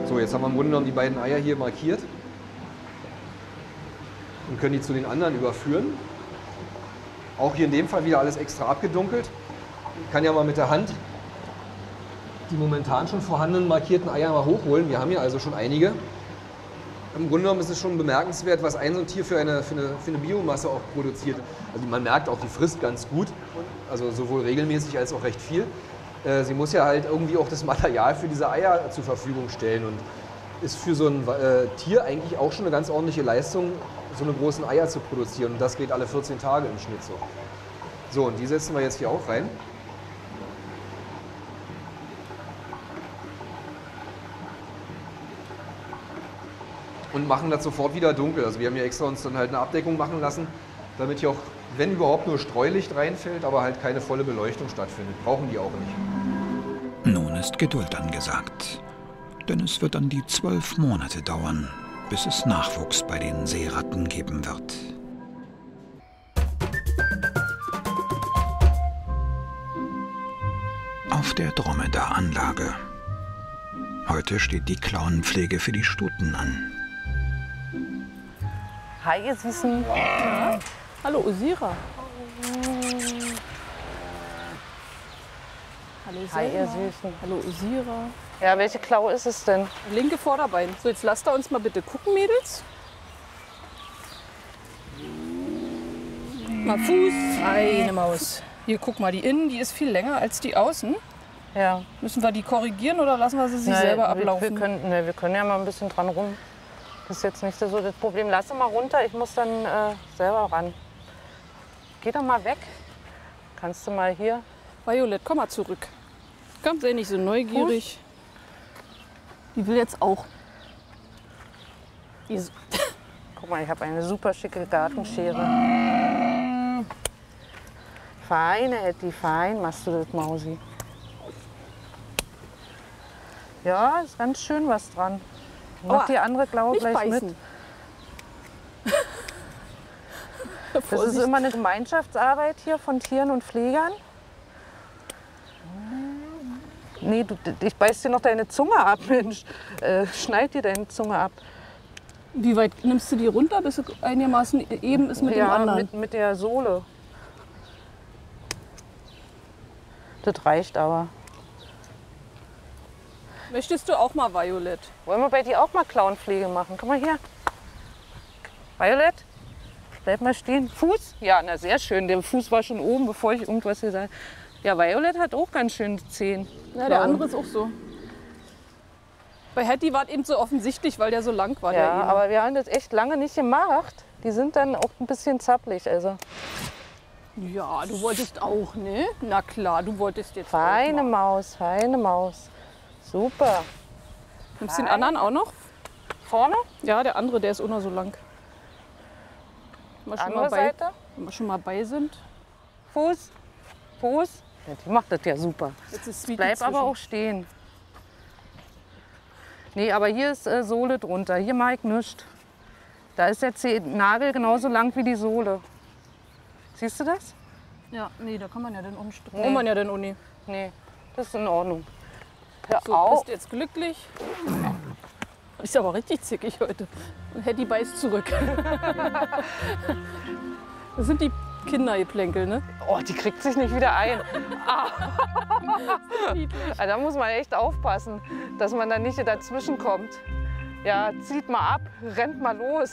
So, jetzt haben wir im Grunde genommen die beiden Eier hier markiert und können die zu den anderen überführen. Auch hier in dem Fall wieder alles extra abgedunkelt. Ich kann ja mal mit der Hand die momentan schon vorhandenen markierten Eier mal hochholen. Wir haben hier also schon einige. Im Grunde genommen ist es schon bemerkenswert, was ein so ein Tier für eine Biomasse auch produziert. Also man merkt auch, die frisst ganz gut, also sowohl regelmäßig als auch recht viel. Sie muss ja halt irgendwie auch das Material für diese Eier zur Verfügung stellen und ist für so ein Tier eigentlich auch schon eine ganz ordentliche Leistung, so eine großen Eier zu produzieren. Und das geht alle 14 Tage im Schnitt so. So, und die setzen wir jetzt hier auch rein. Und machen das sofort wieder dunkel. Also wir haben hier extra uns dann halt eine Abdeckung machen lassen, damit hier auch, wenn überhaupt, nur Streulicht reinfällt, aber halt keine volle Beleuchtung stattfindet. Brauchen die auch nicht. Nun ist Geduld angesagt, denn es wird an die 12 Monate dauern, bis es Nachwuchs bei den Seeratten geben wird. Auf der Dromedaranlage. Heute steht die Klauenpflege für die Stuten an. Hi, ihr Süßen. Ja. Hallo, Osira. Hallo, Hi, ihr Selma. Süßen. Hallo, Osira. Ja, welche Klaue ist es denn? Linke Vorderbein. So, jetzt lasst ihr uns mal bitte gucken, Mädels. Mal Fuß. Eine Maus. Hier, guck mal, die innen, die ist viel länger als die außen. Ja. Müssen wir die korrigieren oder lassen wir sie sich selber ablaufen? Wir können ja mal ein bisschen dran rum. Das ist jetzt nicht so das Problem. Lass doch mal runter, ich muss dann selber ran. Geh doch mal weg. Kannst du mal hier... Violet, komm mal zurück. Komm, sei nicht so neugierig. Die will jetzt auch. Die ist Guck mal, ich habe eine super schicke Gartenschere. Feine, Hetty, fein machst du das, Mausi. Ja, ist ganz schön was dran. Mach die andere Klaue nicht gleich beißen. mit. Das ist immer eine Gemeinschaftsarbeit hier von Tieren und Pflegern. Nee, ich beiß dir noch deine Zunge ab, Mensch. Schneid dir deine Zunge ab. Wie weit nimmst du die runter, bis es einigermaßen eben ist mit dem anderen? Mit der Sohle. Das reicht aber. Möchtest du auch mal, Violet? Wollen wir bei dir auch mal Klauenpflege machen? Komm mal her. Violet, bleib mal stehen. Fuß? Ja, na sehr schön. Der Fuß war schon oben, bevor ich irgendwas gesagt habe. Ja, Violet hat auch ganz schön Zehen. Ja, der andere ist auch so. Bei Hetty war es eben so offensichtlich, weil der so lang war. Ja, aber wir haben das echt lange nicht gemacht. Die sind dann auch ein bisschen zappelig. Also. Ja, du wolltest auch, ne? Na klar, du wolltest jetzt Feine auch mal. Maus, feine Maus. Super. Nimmst du den anderen auch noch? Vorne? Ja, der andere, der ist auch noch so lang. Andere Seite? Wenn wir schon mal bei sind. Fuß, Fuß. Ja, die macht das ja super. Jetzt ist Sweetie Bleib aber zwischen. auch stehen. Nee, aber hier ist Sohle drunter. Hier mache ich nichts. Da ist der Nagel genauso lang wie die Sohle. Siehst du das? Ja, nee, da kann man ja dann umstrecken. Nee. Kann man ja dann Uni. Nee, das ist in Ordnung. Hör So, auf. bist jetzt glücklich. Ist aber richtig zickig heute. Und Hetty beißt zurück. Das sind die Kindergeplänkel, ne? Oh, die kriegt sich nicht wieder ein. Also, da muss man echt aufpassen, dass man da nicht dazwischen kommt. Ja, zieht mal ab, rennt mal los.